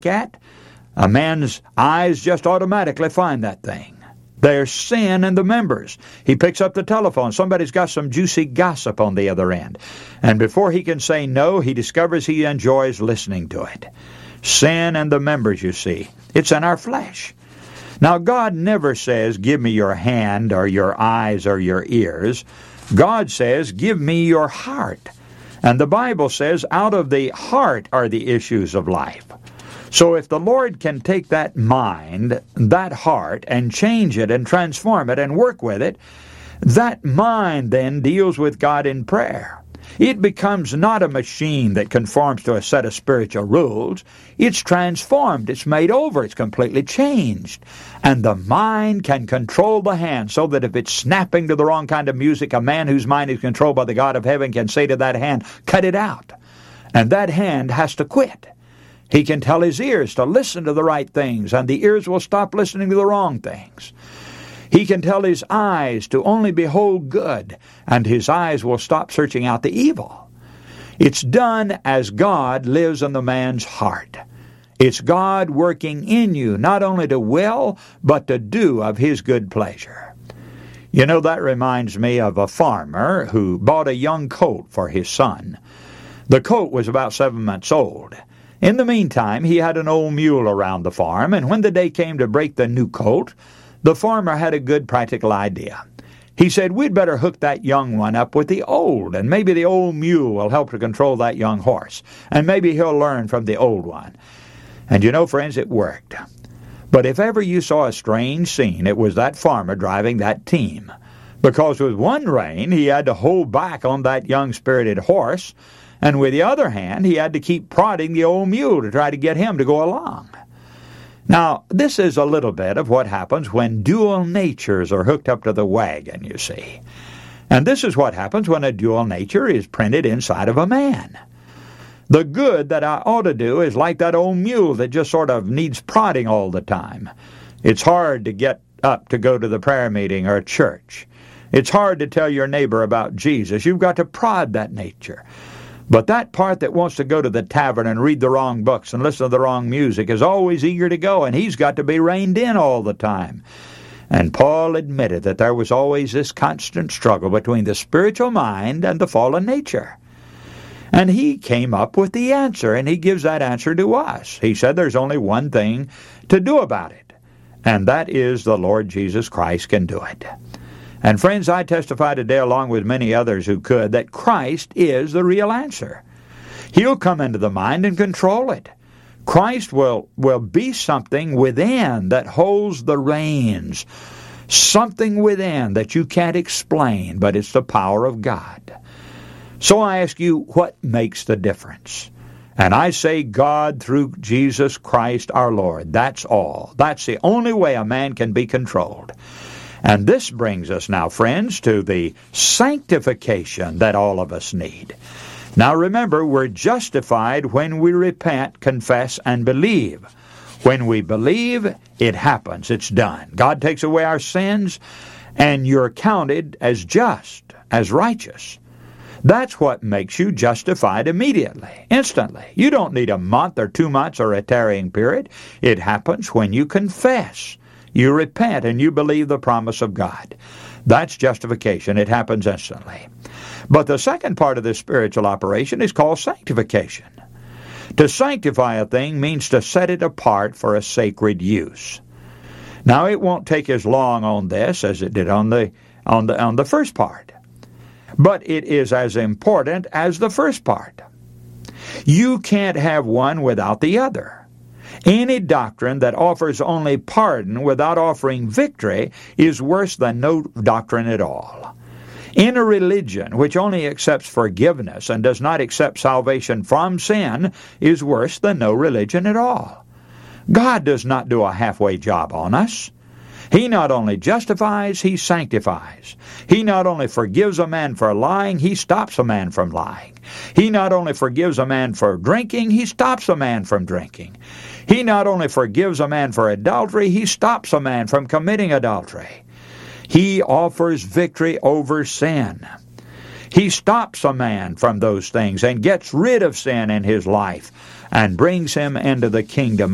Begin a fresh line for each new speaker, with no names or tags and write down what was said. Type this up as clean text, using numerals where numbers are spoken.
look at, a man's eyes just automatically find that thing. There's sin in the members. He picks up the telephone. Somebody's got some juicy gossip on the other end. And before he can say no, he discovers he enjoys listening to it. Sin in the members, you see. It's in our flesh. Now, God never says, give me your hand or your eyes or your ears. God says, give me your heart. And the Bible says, out of the heart are the issues of life. So if the Lord can take that mind, that heart, and change it and transform it and work with it, that mind then deals with God in prayer. It becomes not a machine that conforms to a set of spiritual rules. It's transformed. It's made over. It's completely changed. And the mind can control the hand so that if it's snapping to the wrong kind of music, a man whose mind is controlled by the God of heaven can say to that hand, cut it out. And that hand has to quit. He can tell his ears to listen to the right things, and the ears will stop listening to the wrong things. He can tell his eyes to only behold good, and his eyes will stop searching out the evil. It's done as God lives in the man's heart. It's God working in you, not only to will, but to do of his good pleasure. You know, that reminds me of a farmer who bought a young colt for his son. The colt was about 7 months old. In the meantime, he had an old mule around the farm, and when the day came to break the new colt, the farmer had a good practical idea. He said, we'd better hook that young one up with the old, and maybe the old mule will help to control that young horse, and maybe he'll learn from the old one. And you know, friends, it worked. But if ever you saw a strange scene, it was that farmer driving that team. Because with one rein, he had to hold back on that young spirited horse, and with the other hand, he had to keep prodding the old mule to try to get him to go along. Now, this is a little bit of what happens when dual natures are hooked up to the wagon, you see. And this is what happens when a dual nature is printed inside of a man. The good that I ought to do is like that old mule that just sort of needs prodding all the time. It's hard to get up to go to the prayer meeting or church. It's hard to tell your neighbor about Jesus. You've got to prod that nature. But that part that wants to go to the tavern and read the wrong books and listen to the wrong music is always eager to go, and he's got to be reined in all the time. And Paul admitted that there was always this constant struggle between the spiritual mind and the fallen nature. And he came up with the answer, and he gives that answer to us. He said there's only one thing to do about it, and that is the Lord Jesus Christ can do it. And friends, I testify today, along with many others who could, that Christ is the real answer. He'll come into the mind and control it. Christ will be something within that holds the reins, something within that you can't explain, but it's the power of God. So I ask you, what makes the difference? And I say God through Jesus Christ our Lord. That's all. That's the only way a man can be controlled. And this brings us now, friends, to the sanctification that all of us need. Now remember, we're justified when we repent, confess, and believe. When we believe, it happens. It's done. God takes away our sins, and you're counted as just, as righteous. That's what makes you justified immediately, instantly. You don't need a month or 2 months or a tarrying period. It happens when you confess. You repent and you believe the promise of God. That's justification. It happens instantly. But the second part of this spiritual operation is called sanctification. To sanctify a thing means to set it apart for a sacred use. Now, it won't take as long on this as it did on the first part. But it is as important as the first part. You can't have one without the other. Any doctrine that offers only pardon without offering victory is worse than no doctrine at all. In a religion which only accepts forgiveness and does not accept salvation from sin is worse than no religion at all. God does not do a halfway job on us. He not only justifies, He sanctifies. He not only forgives a man for lying, He stops a man from lying. He not only forgives a man for drinking, He stops a man from drinking. He not only forgives a man for adultery, He stops a man from committing adultery. He offers victory over sin. He stops a man from those things and gets rid of sin in his life and brings him into the kingdom